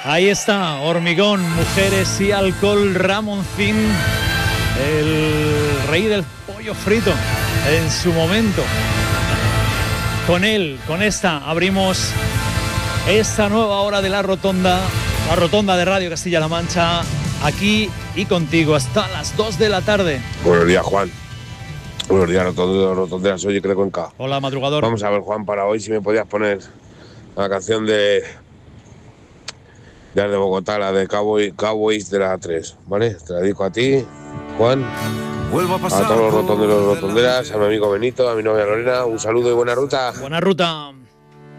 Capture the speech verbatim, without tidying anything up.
Ahí está, Hormigón, Mujeres y Alcohol, Ramoncín, el rey del pollo frito en su momento. Con él, con esta, abrimos esta nueva hora de La Rotonda, la Rotonda de Radio Castilla-La Mancha, aquí y contigo hasta las dos de la tarde. Buenos días, Juan. Buenos días, Rotonderas, Rotonderas, soy de Cuenca. Hola, madrugador. Vamos a ver, Juan, para hoy si me podías poner la canción de... Ya de Bogotá, la de Cowboy, Cowboys de la A tres, ¿vale? Te la dedico a ti, Juan, Vuelvo a, pasar a todos los rotonderos, rotonderas, a mi amigo Benito, a mi novia Lorena, un saludo y buena ruta. Buena ruta.